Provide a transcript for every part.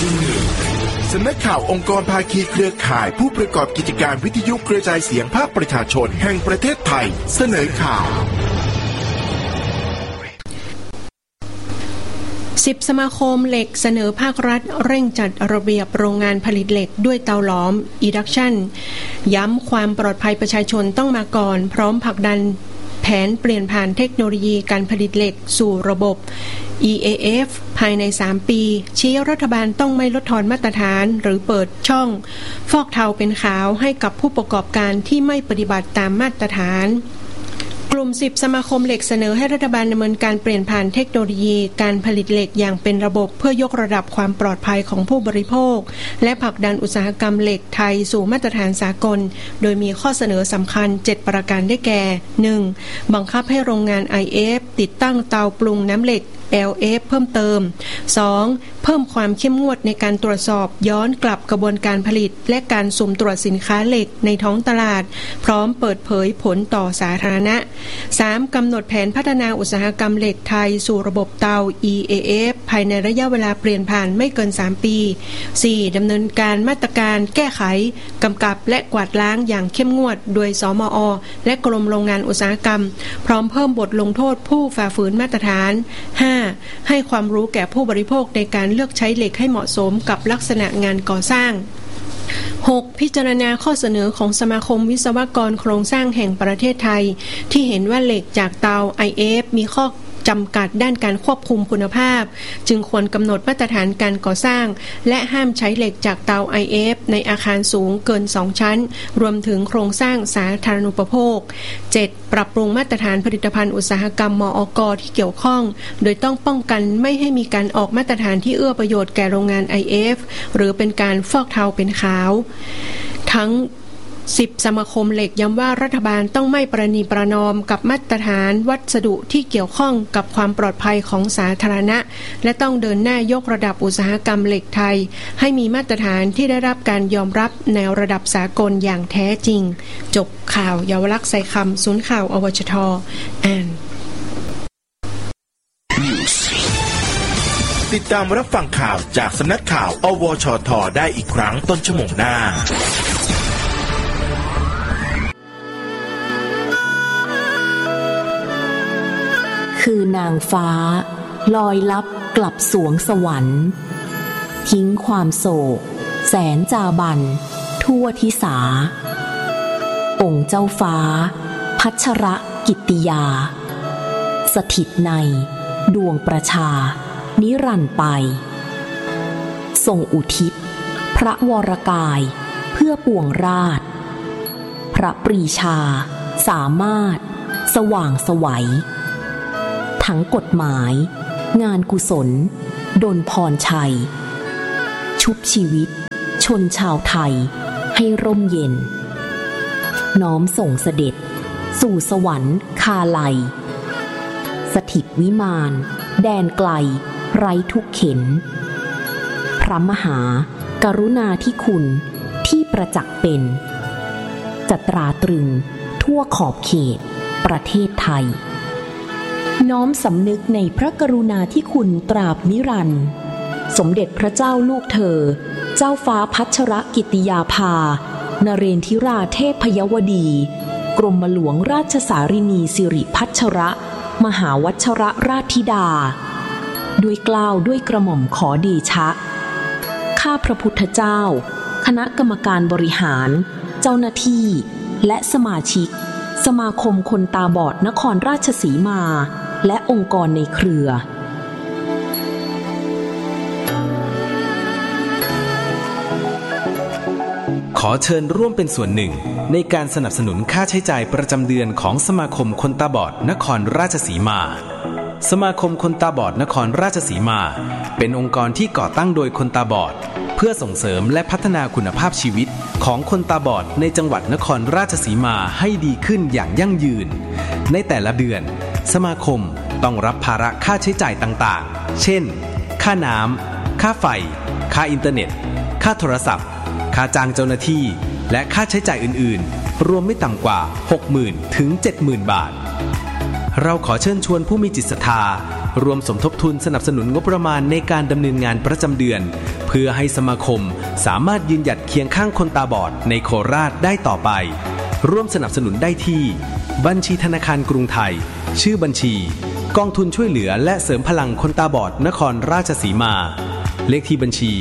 สำนักข่าวองค์กรภาคีเครือข่ายผู้ประกอบกิจการวิทยุกระจายเสียงภาคประชาชนแห่งประเทศไทยเสนอข่าว 10 สมาคมเหล็กเสนอภาครัฐเร่งจัดระเบียบโรงงานผลิตเหล็กด้วยเตาหลอม Induction ย้ำความปลอดภัยประชาชนต้องมาก่อนพร้อมผลักดันแผนเปลี่ยนผ่านเทคโนโลยีการผลิตเหล็กสู่ระบบ EAF ภายใน 3 ปีชี้รัฐบาลต้องไม่ลดทอนมาตรฐานหรือเปิดช่องฟอกเทาเป็นขาวให้กับผู้ประกอบการที่ไม่ปฏิบัติตามมาตรฐานกลุ่ม10 สมาคมเหล็กเสนอให้รัฐบาลดำเนินการเปลี่ยนผ่านเทคโนโลยีการผลิตเหล็กอย่างเป็นระบบเพื่อยกระดับความปลอดภัยของผู้บริโภคและผลักดันอุตสาหกรรมเหล็กไทยสู่มาตรฐานสากลโดยมีข้อเสนอสำคัญ7ประการได้แก่ 1. บังคับให้โรงงาน IF ติดตั้งเตาปรุงน้ำเหล็กLF เพิ่มเติม 2. เพิ่มความเข้มงวดในการตรวจสอบย้อนกลับกระบวนการผลิตและการสุ่มตรวจสินค้าเหล็กในท้องตลาดพร้อมเปิดเผยผลต่อสาธารณะ 3. กำหนดแผนพัฒนาอุตสาหกรรมเหล็กไทยสู่ระบบเตา EAF ภายในระยะเวลาเปลี่ยนผ่านไม่เกิน 3 ปี 4. ดำเนินการมาตรการแก้ไขกำกับและกวาดล้างอย่างเข้มงวดโดยสมอ.และกรมโรงงานอุตสาหกรรมพร้อมเพิ่มบทลงโทษผู้ฝ่าฝืนมาตรฐาน 5. ให้ความรู้แก่ผู้บริโภคในการเลือกใช้เหล็กให้เหมาะสมกับลักษณะงานก่อสร้าง 6. พิจารณาข้อเสนอของสมาคมวิศวกรโครงสร้างแห่งประเทศไทยที่เห็นว่าเหล็กจากเตา IF มีข้อจำกัดด้านการควบคุมคุณภาพจึงควรกำหนดมาตรฐานการก่อสร้างและห้ามใช้เหล็กจากเตา IF ในอาคารสูงเกิน2ชั้นรวมถึงโครงสร้างสาธารณูปโภค 7. ปรับปรุงมาตรฐานผลิตภัณฑ์อุตสาหกรรมมอก.ที่เกี่ยวข้องโดยต้องป้องกันไม่ให้มีการออกมาตรฐานที่เอื้อประโยชน์แก่โรงงาน IF หรือเป็นการฟอกเทาเป็นขาวทั้ง10 สมาคมเหล็กย้ำว่ารัฐบาลต้องไม่ประนีประนอมกับมาตรฐานวัสดุที่เกี่ยวข้องกับความปลอดภัยของสาธารณะและต้องเดินหน้ายกระดับอุตสาหกรรมเหล็กไทยให้มีมาตรฐานที่ได้รับการยอมรับในระดับสากลอย่างแท้จริงจบข่าวเยาวลักษณ์ใส่คำศูนย์ข่าวอวชท.อ่านติดตามรับฟังข่าวจากสำนักข่าวอวชท.ได้อีกครั้งต้นชั่วโมงหน้าคือนางฟ้าลอยลับกลับสวงสวรรค์ทิ้งความโศกแสนจาบันทั่วทิสาองค์เจ้าฟ้าพัชรกิตติยาสถิตในดวงประชานิรันดร์ไปทรงอุทิศพระวรกายเพื่อปวงราชพระปรีชาสามารถสว่างไสวทั้งกฎหมายงานกุศลดลพรชัยชุบชีวิตชนชาวไทยให้ร่มเย็นน้อมส่งเสด็จสู่สวรรค์คาไลสถิตวิมานแดนไกลไร้ทุกเข็ญพระมหากรุณาธิคุณที่ประจักษ์เป็นจะตราตรึงทั่วขอบเขตประเทศไทยน้อมสำนึกในพระกรุณาธิคุณตราบนิรันดร์สมเด็จพระเจ้าลูกเธอเจ้าฟ้าพัชรกิติยาภานเรนทิราเทพยวดีกรมหลวงราชสารินีสิริพัชรมหาวัชรราชธิดาด้วยเกล้าด้วยกระหม่อมขอเดชะข้าพระพุทธเจ้าคณะกรรมการบริหารเจ้าหน้าที่และสมาชิกสมาคมคนตาบอดนครราชสีมาและองค์กรในเครือขอเชิญร่วมเป็นส่วนหนึ่งในการสนับสนุนค่าใช้จ่ายประจำเดือนของสมาคมคนตาบอดนครราชสีมาสมาคมคนตาบอดนครราชสีมาเป็นองค์กรที่ก่อตั้งโดยคนตาบอดเพื่อส่งเสริมและพัฒนาคุณภาพชีวิตของคนตาบอดในจังหวัดนครราชสีมาให้ดีขึ้นอย่างยั่งยืนในแต่ละเดือนสมาคมต้องรับภาระค่าใช้จ่ายต่างๆเช่นค่าน้ำค่าไฟค่าอินเทอร์เน็ตค่าโทรศัพท์ค่าจ้างเจ้าหน้าที่และค่าใช้จ่ายอื่นๆรวมไม่ต่ำกว่า 60,000 ถึง 70,000 บาทเราขอเชิญชวนผู้มีจิตศรัทธารวมสมทบทุนสนับสนุนงบประมาณในการดำเนินงานประจำเดือนเพื่อให้สมาคมสามารถยืนหยัดเคียงข้างคนตาบอดในโคราชได้ต่อไปร่วมสนับสนุนได้ที่บัญชีธนาคารกรุงไทยชื่อบัญชีกองทุนช่วยเหลือและเสริมพลังคนตาบอดนครราชสีมาเลขที่บัญชี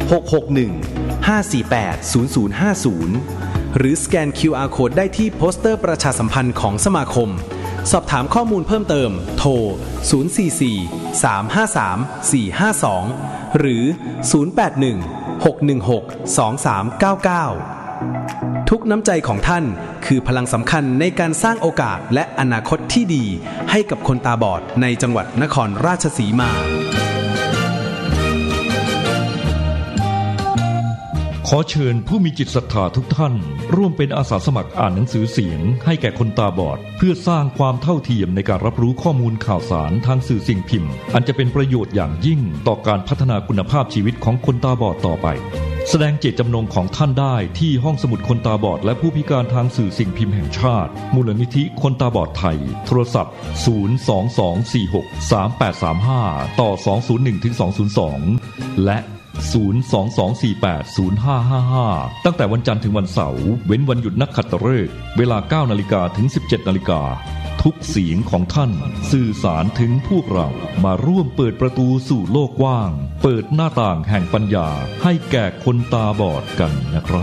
661-548-0050หรือสแกน QR Code ได้ที่โปสเตอร์ประชาสัมพันธ์ของสมาคมสอบถามข้อมูลเพิ่มเติมโทร044-353-452หรือ081-616-2399ทุกน้ำใจของท่านคือพลังสำคัญในการสร้างโอกาสและอนาคตที่ดีให้กับคนตาบอดในจังหวัดนครราชสีมาขอเชิญผู้มีจิตศรัทธาทุกท่านร่วมเป็นอาสาสมัครอ่านหนังสือเสียงให้แก่คนตาบอดเพื่อสร้างความเท่าเทียมในการรับรู้ข้อมูลข่าวสารทางสื่อสิ่งพิมพ์อันจะเป็นประโยชน์อย่างยิ่งต่อการพัฒนาคุณภาพชีวิตของคนตาบอดต่อไปแสดงเจตจำนงของท่านได้ที่ห้องสมุดคนตาบอดและผู้พิการทางสื่อสิ่งพิมพ์แห่งชาติมูลนิธิคนตาบอดไทยโทรศัพท์022463835ต่อ201-202และ022480555ตั้งแต่วันจันทร์ถึงวันเสาร์เว้นวันหยุดนักขัตฤกษ์เวลา 9:00 นถึง 17:00 นทุกเสียงของท่านสื่อสารถึงพวกเรามาร่วมเปิดประตูสู่โลกกว้างเปิดหน้าต่างแห่งปัญญาให้แก่คนตาบอดกันนะครับ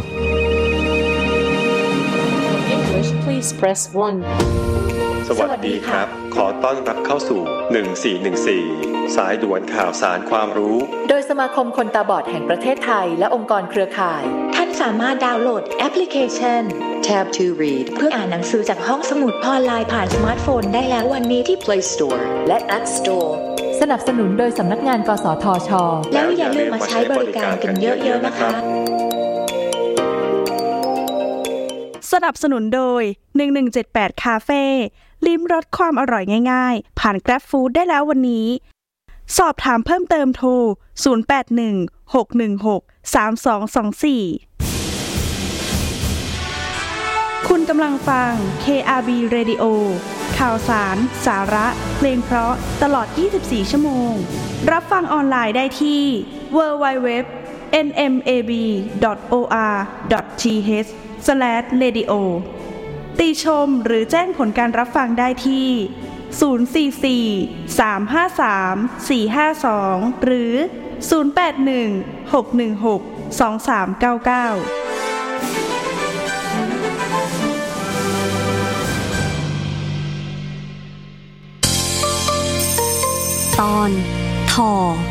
English please press 1 สวัสดีครับขอต้อนรับเข้าสู่1414สายด่วนข่าวสารความรู้โดยสมาคมคนตาบอดแห่งประเทศไทยและองค์กรเครือข่ายท่านสามารถดาวน์โหลดแอปพลิเคชัน Tab to Read เพื่ออ่านหนังสือจากห้องสมุดออนไลน์ผ่านสมาร์ทโฟนได้แล้ววันนี้ที่ Play Store และ App Store สนับสนุนโดยสำนักงานกสทช.แล้วอย่าลืมมาใช้บริการกันเยอะๆนะคะสนับสนุนโดย1178คาเฟ่ลิ้มรสความอร่อยง่ายๆผ่าน Grab Food ได้แล้ววันนี้สอบถามเพิ่มเติมโทร0816163224คุณกำลังฟัง KRB Radio ข่าวสารสาระเพลงเพราะตลอด24ชั่วโมงรับฟังออนไลน์ได้ที่ www.nmab.or.th/radio ติชมหรือแจ้งผลการรับฟังได้ที่044-353-452หรือ081-616-2399 ตอนทอ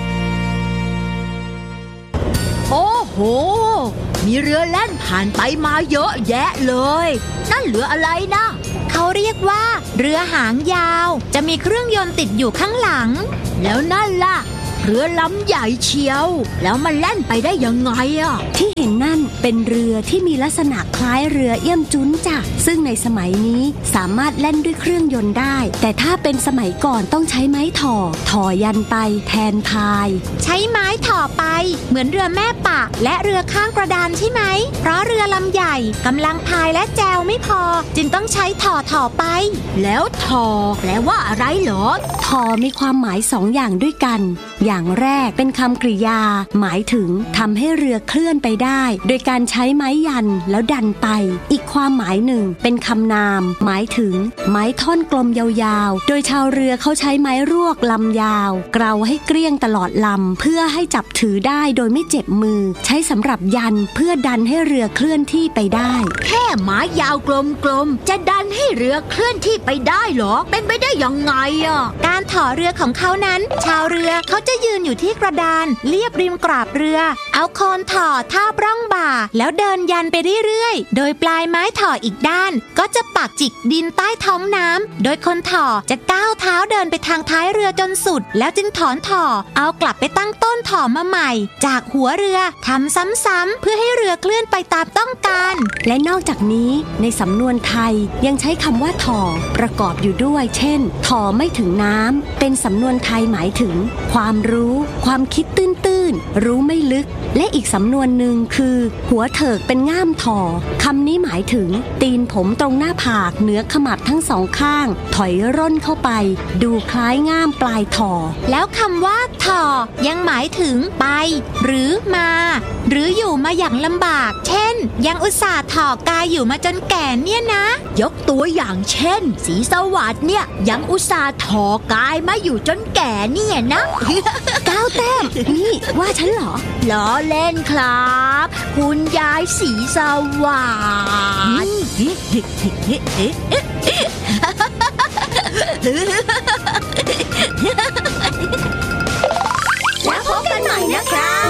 โอ้โหมีเรือแล่นผ่านไปมาเยอะแยะเลยนั่นเรืออะไรนะเขาเรียกว่าเรือหางยาวจะมีเครื่องยนต์ติดอยู่ข้างหลังแล้วนั่นล่ะเรือลำใหญ่เชียวแล้วมันแล่นไปได้ยังไงอ่ะที่เห็นนั่นเป็นเรือที่มีลักษณะคล้ายเรือเอี้ยมจุ้นจ้ะซึ่งในสมัยนี้สามารถแล่นด้วยเครื่องยนต์ได้แต่ถ้าเป็นสมัยก่อนต้องใช้ไม้ถ่อยันไปแทนพายใช้ไม้ถ่อไปเหมือนเรือแม่ปะและเรือข้างกระดานใช่ไหมเพราะเรือลำใหญ่กำลังพายและแจวไม่พอจึงต้องใช้ถ่อไปแล้วถ่อแปลว่าอะไรเหรอถ่อมีความหมาย2 อย่างด้วยกันอย่างแรกเป็นคำกริยาหมายถึงทำให้เรือเคลื่อนไปได้โดยการใช้ไม้ยันแล้วดันไปอีกความหมายหนึ่งเป็นคำนามหมายถึงไม้ท่อนกลมยาวๆโดยชาวเรือเขาใช้ไม้รวกลำยาวเกลาให้เกลี้ยงตลอดลำเพื่อให้จับถือได้โดยไม่เจ็บมือใช้สำหรับยันเพื่อดันให้เรือเคลื่อนที่ไปได้แค่ไม้ยาวกลมๆจะดันให้เรือเคลื่อนที่ไปได้เหรอเป็นไปได้ยังไงอ่ะการถ่อเรือของเขานั้นชาวเรือเขาจะยืนอยู่ที่กระดานเลียบริมกราบเรือเอาโคนถ่อทาบร่องบ่าแล้วเดินยันไปเรื่อยๆโดยปลายไม้ถ่ออีกด้านก็จะปักจิกดินใต้ท้องน้ำโดยคนถ่อจะก้าวเท้าเดินไปทางท้ายเรือจนสุดแล้วจึงถอนถ่อเอากลับไปตั้งต้นถ่อมาใหม่จากหัวเรือทำซ้ำๆเพื่อให้เรือเคลื่อนไปตามต้องการและนอกจากนี้ในสำนวนไทยยังใช้คำว่าถ่อประกอบอยู่ด้วยเช่นถ่อไม่ถึงน้ำเป็นสำนวนไทยหมายถึงความรู้รู้ความคิดตื้นๆรู้ไม่ลึกและอีกสำนวนหนึ่งคือหัวเถิกเป็นง่ามถ่อคำนี้หมายถึงตีนผมตรงหน้าผากเหนือขมับทั้งสองข้างถอยร่นเข้าไปดูคล้ายง่ามปลายถ่อแล้วคำว่าถ่อยังหมายถึงไปหรือมาหรืออยู่มาอย่างลำบากเช่นยังอุตส่าห์ถ่อกายอยู่มาจนแก่เนี่ยนะยกตัวอย่างเช่นสีสวัสดิ์เนี่ยยังอุตส่าห์ถ่อกายมาอยู่จนแก่เนี่ยนะ ก้าวแต้มนี่ว่าฉันเหรอล้อเล่นครับคุณยายสีสวัสดิ์แล้วพบกันใหม่นะคะ